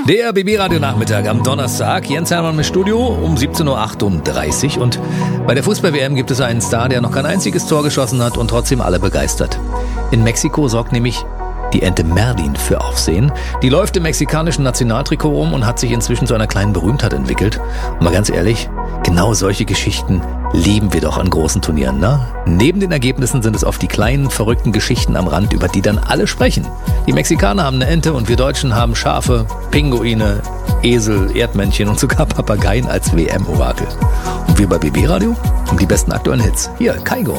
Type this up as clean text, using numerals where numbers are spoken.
Der BB-Radio-Nachmittag am Donnerstag. Jens Hermann im Studio um 17.38 Uhr. Und bei der Fußball-WM gibt es einen Star, der noch kein einziges Tor geschossen hat und trotzdem alle begeistert. In Mexiko sorgt nämlich die Ente Merlin für Aufsehen. Die läuft im mexikanischen Nationaltrikot rum und hat sich inzwischen zu einer kleinen Berühmtheit entwickelt. Und mal ganz ehrlich, genau solche Geschichten lieben wir doch an großen Turnieren, ne? Neben den Ergebnissen sind es oft die kleinen, verrückten Geschichten am Rand, über die dann alle sprechen. Die Mexikaner haben eine Ente und wir Deutschen haben Schafe, Pinguine, Esel, Erdmännchen und sogar Papageien als WM-Orakel. Und wir bei BB Radio haben die besten aktuellen Hits. Hier, Kaigo.